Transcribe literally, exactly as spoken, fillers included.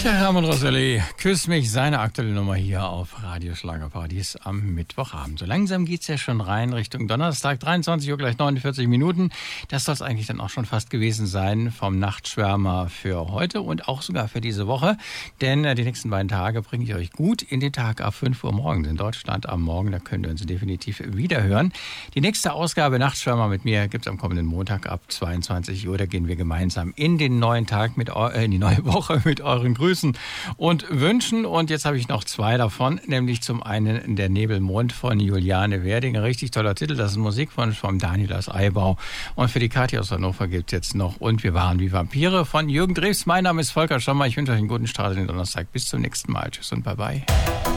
Tja, Hermann Rosselli, küss mich, seine aktuelle Nummer hier auf Radio Schlagerparadies am Mittwochabend. So langsam geht's ja schon rein Richtung Donnerstag, dreiundzwanzig Uhr, gleich neunundvierzig Minuten. Das soll es eigentlich dann auch schon fast gewesen sein vom Nachtschwärmer für heute und auch sogar für diese Woche. Denn äh, die nächsten beiden Tage bringe ich euch gut in den Tag ab fünf Uhr morgens in Deutschland am Morgen. Da könnt ihr uns definitiv wieder hören. Die nächste Ausgabe Nachtschwärmer mit mir gibt's am kommenden Montag ab zweiundzwanzig Uhr. Da gehen wir gemeinsam in den neuen Tag, mit äh, in die neue Woche mit euren Grüßen und Wünschen. Und jetzt habe ich noch zwei davon, nämlich zum einen Der Nebelmond von Juliane Werding. Ein richtig toller Titel, das ist Musik von, von Daniel aus Eibau. Und für die Kathi aus Hannover gibt es jetzt noch Und wir waren wie Vampire von Jürgen Drews. Mein Name ist Volker Schommer. Ich wünsche euch einen guten Start in den Donnerstag. Bis zum nächsten Mal. Tschüss und bye bye.